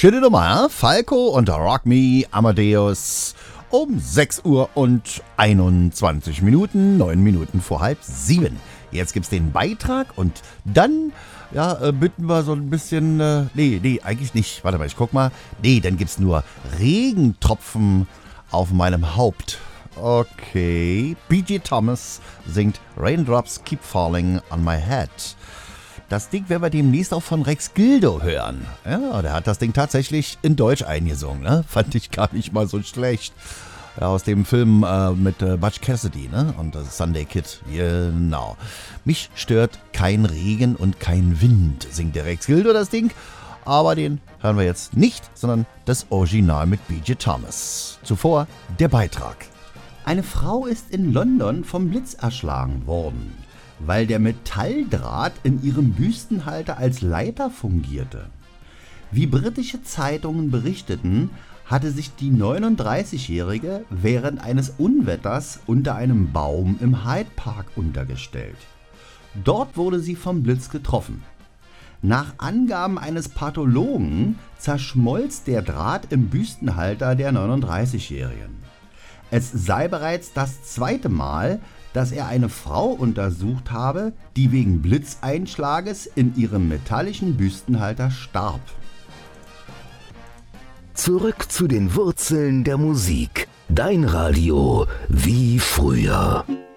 Schöne Nummer, Falco und Rock Me Amadeus um 6 Uhr und 21 Minuten, 9 Minuten vor halb 7. Jetzt gibt's den Beitrag und dann, bitten wir so ein bisschen, nee, eigentlich nicht. Warte mal, ich guck mal. Nee, dann gibt's nur Regentropfen auf meinem Haupt. Okay, B.G. Thomas singt Raindrops Keep Falling on My Head. Das Ding werden wir demnächst auch von Rex Gildo hören. Ja, der hat das Ding tatsächlich in Deutsch eingesungen, ne? Fand ich gar nicht mal so schlecht. Ja, aus dem Film mit Butch Cassidy, ne? Und Sunday Kid, genau. Mich stört kein Regen und kein Wind, singt der Rex Gildo das Ding. Aber den hören wir jetzt nicht, sondern das Original mit B.J. Thomas. Zuvor der Beitrag. Eine Frau ist in London vom Blitz erschlagen worden, weil der Metalldraht in ihrem Büstenhalter als Leiter fungierte. Wie britische Zeitungen berichteten, hatte sich die 39-Jährige während eines Unwetters unter einem Baum im Hyde Park untergestellt. Dort wurde sie vom Blitz getroffen. Nach Angaben eines Pathologen zerschmolz der Draht im Büstenhalter der 39-Jährigen. Es sei bereits das zweite Mal, dass er eine Frau untersucht habe, die wegen Blitzeinschlages in ihrem metallischen Büstenhalter starb. Zurück zu den Wurzeln der Musik. Dein Radio wie früher.